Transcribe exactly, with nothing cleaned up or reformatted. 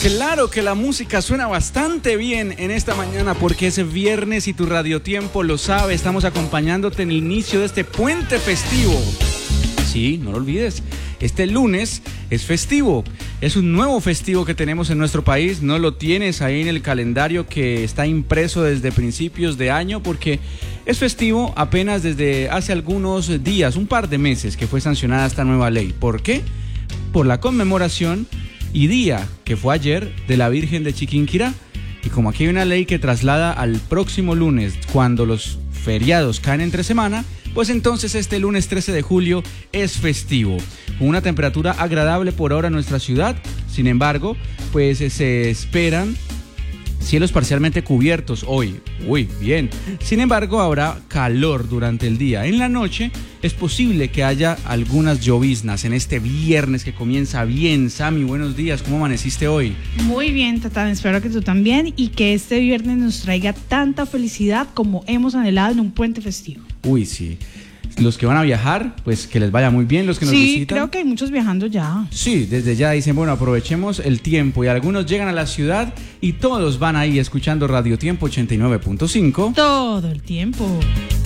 Claro que la música suena bastante bien en esta mañana porque es viernes y tu radiotiempo lo sabe. Estamos acompañándote en el inicio de este puente festivo. Sí, no lo olvides. Este lunes es festivo. Es un nuevo festivo que tenemos en nuestro país. No lo tienes ahí en el calendario que está impreso desde principios de año porque es festivo apenas desde hace algunos días, un par de meses que fue sancionada esta nueva ley. ¿Por qué? Por la conmemoración y día, que fue ayer, de la Virgen de Chiquinquirá. Y como aquí hay una ley que traslada al próximo lunes, cuando los feriados caen entre semana, pues entonces este lunes trece de julio es festivo. Con una temperatura agradable por ahora en nuestra ciudad, sin embargo, pues se esperan cielos parcialmente cubiertos hoy. Uy, bien. Sin embargo, habrá calor durante el día. En la noche es posible que haya algunas lloviznas en este viernes que comienza bien. Sammy, buenos días. ¿Cómo amaneciste hoy? Muy bien, Tatán. Espero que tú también y que este viernes nos traiga tanta felicidad como hemos anhelado en un puente festivo. Uy, sí. Los que van a viajar, pues que les vaya muy bien. Los que nos sí, visitan. Sí, creo que hay muchos viajando ya. Sí, desde ya dicen, bueno, aprovechemos el tiempo. Y algunos llegan a la ciudad y todos van ahí escuchando Radio Tiempo ochenta y nueve punto cinco. Todo el tiempo.